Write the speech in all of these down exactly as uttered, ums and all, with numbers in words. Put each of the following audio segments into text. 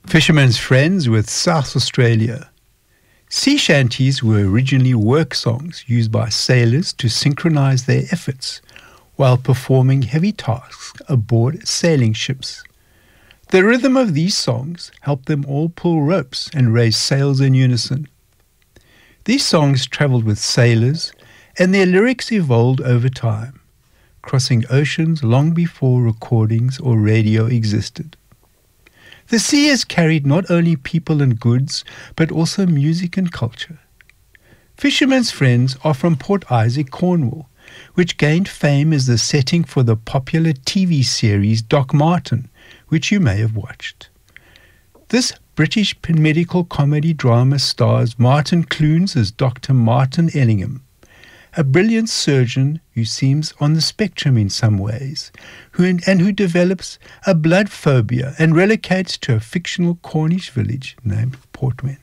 Fisherman's Friends with South Australia. Sea shanties were originally work songs used by sailors to synchronize their efforts while performing heavy tasks aboard sailing ships. The rhythm of these songs helped them all pull ropes and raise sails in unison. These songs traveled with sailors, and their lyrics evolved over time, crossing oceans long before recordings or radio existed. The sea has carried not only people and goods, but also music and culture. Fisherman's Friends are from Port Isaac, Cornwall, which gained fame as the setting for the popular T V series Doc Martin, which you may have watched. This British medical comedy drama stars Martin Clunes as Doctor Martin Ellingham, a brilliant surgeon who seems on the spectrum in some ways, who and who develops a blood phobia and relocates to a fictional Cornish village named Portwen.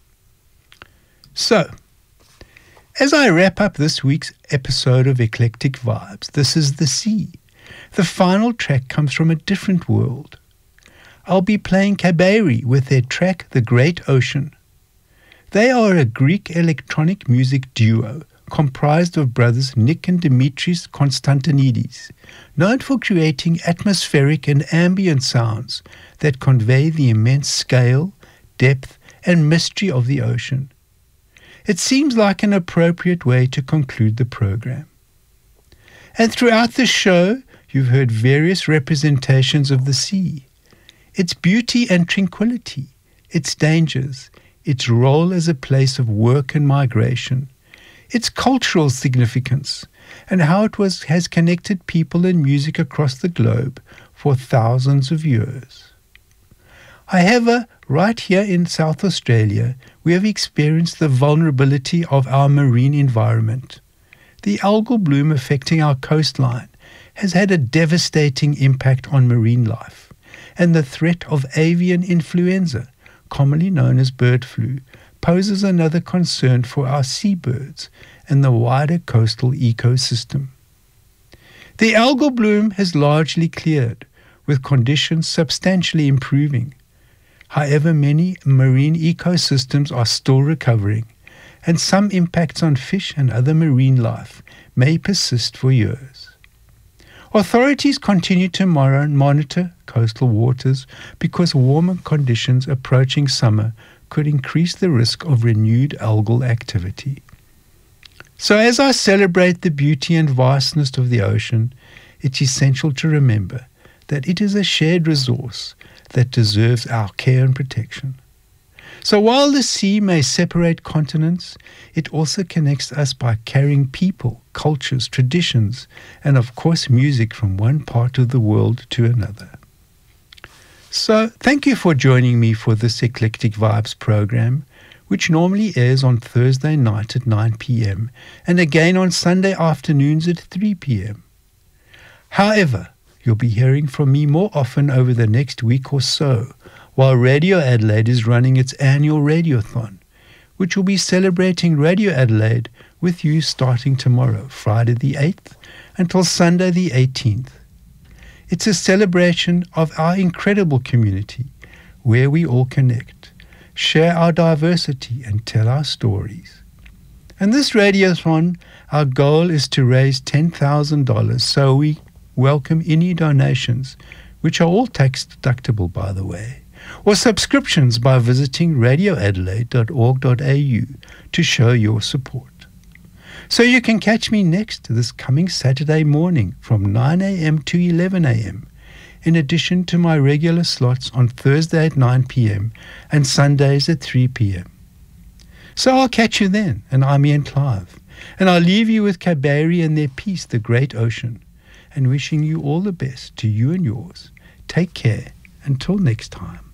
So, as I wrap up this week's episode of Eclectic Vibes, this is The Sea. The final track comes from a different world. I'll be playing Kaberi with their track The Great Ocean. They are a Greek electronic music duo comprised of brothers Nick and Dimitris Konstantinidis, known for creating atmospheric and ambient sounds that convey the immense scale, depth, and mystery of the ocean. It seems like an appropriate way to conclude the program. And throughout the show, you've heard various representations of the sea, its beauty and tranquility, its dangers, its role as a place of work and migration, its cultural significance, and how it was, has connected people and music across the globe for thousands of years. However, right here in South Australia, we have experienced the vulnerability of our marine environment. The algal bloom affecting our coastline has had a devastating impact on marine life, and the threat of avian influenza, commonly known as bird flu, poses another concern for our seabirds and the wider coastal ecosystem. The algal bloom has largely cleared, with conditions substantially improving. However, many marine ecosystems are still recovering, and some impacts on fish and other marine life may persist for years. Authorities continue to monitor coastal waters because warmer conditions approaching summer could increase the risk of renewed algal activity. So as I celebrate the beauty and vastness of the ocean, it's essential to remember that it is a shared resource that deserves our care and protection. So while the sea may separate continents, it also connects us by carrying people, cultures, traditions, and of course music from one part of the world to another. So thank you for joining me for this Eclectic Vibes program, which normally airs on Thursday night at nine p.m. and again on Sunday afternoons at three p.m. However, you'll be hearing from me more often over the next week or so, while Radio Adelaide is running its annual Radiothon, which will be celebrating Radio Adelaide with you starting tomorrow, Friday the eighth, until Sunday the eighteenth. It's a celebration of our incredible community, where we all connect, share our diversity, and tell our stories. And this Radiothon, our goal is to raise ten thousand dollars, so we welcome any donations, which are all tax deductible, by the way, or subscriptions by visiting radio adelaide dot org dot a u to show your support. So you can catch me next this coming Saturday morning from nine a.m. to eleven a.m., in addition to my regular slots on Thursday at nine p.m. and Sundays at three p.m. So I'll catch you then, and I'm Ian Clive, and I'll leave you with Kaberi and their piece, The Great Ocean, and wishing you all the best to you and yours. Take care. Until next time.